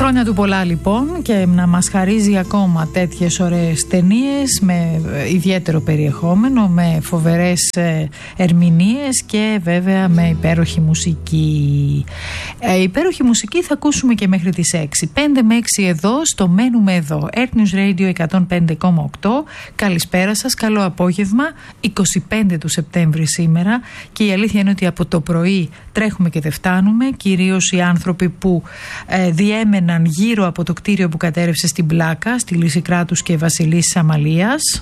Χρόνια του πολλά λοιπόν, και να μας χαρίζει ακόμα τέτοιες ωραίες ταινίες με ιδιαίτερο περιεχόμενο, με φοβερές ερμηνείες και βέβαια με υπέροχη μουσική. Υπέροχη μουσική θα ακούσουμε και μέχρι τις 6. 5 με 6 εδώ στο Μένουμε Εδώ. Earth News Radio 105,8. Καλησπέρα σας, καλό απόγευμα. 25 του Σεπτέμβρη σήμερα, και η αλήθεια είναι ότι από το πρωί τρέχουμε και δεν φτάνουμε, κυρίως οι άνθρωποι που διέμεναν γύρω από το κτίριο που κατέρευσε στην Πλάκα, στη Λυσικράτους και Βασιλής Αμαλίας.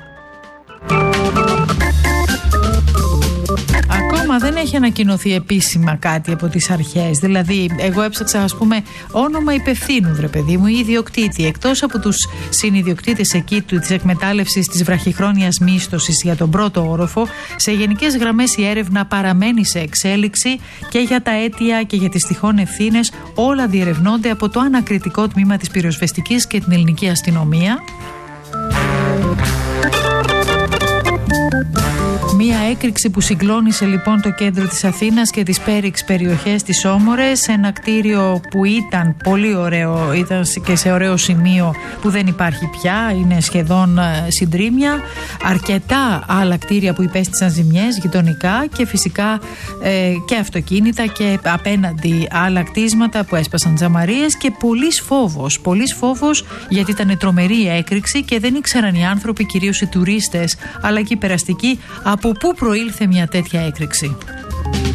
Ακόμα δεν έχει ανακοινωθεί επίσημα κάτι από τις αρχές. Δηλαδή, εγώ έψαξα, ας πούμε, όνομα υπευθύνου, βρε παιδί μου, ή ιδιοκτήτη. Εκτός από τους συνιδιοκτήτες εκεί της εκμετάλλευσης της βραχυχρόνιας μίσθωσης για τον πρώτο όροφο, σε γενικές γραμμές η έρευνα παραμένει σε εξέλιξη, και για τα αίτια και για τις τυχόν ευθύνες όλα διερευνώνται από το ανακριτικό τμήμα της πυροσβεστικής και την ελληνική αστυνομία. Μία έκρηξη που συγκλώνησε λοιπόν το κέντρο της Αθήνας και τις πέριξ περιοχές της Όμορες, ένα κτίριο που ήταν πολύ ωραίο, ήταν και σε ωραίο σημείο που δεν υπάρχει πια, είναι σχεδόν συντρίμμια, αρκετά άλλα κτίρια που υπέστησαν ζημιές γειτονικά, και φυσικά και αυτοκίνητα και απέναντι άλλα κτίσματα που έσπασαν τζαμαρίες, και πολλής φόβος γιατί ήταν τρομερή η έκρηξη και δεν ήξεραν οι άνθρωποι, κυρίως οι τουρίστες αλλά και οι περαστικοί, από πού προήλθε μια τέτοια έκρηξη.